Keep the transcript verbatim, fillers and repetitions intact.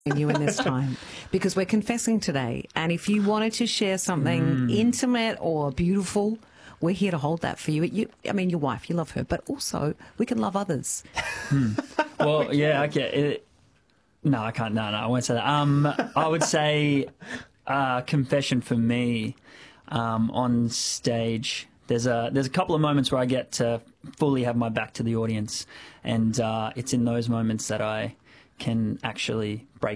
you in this time, because we're confessing today. And if you wanted to share something mm. intimate or beautiful, we're here to hold that for you. you. I mean, your wife, you love her, but also we can love others. Hmm. Well, yeah, okay. It, no, I can't. No, no, I won't say that. Um, I would say uh, confession for me um, on stage. There's a there's a couple of moments where I get to fully have my back to the audience, and uh, it's in those moments that I can actually break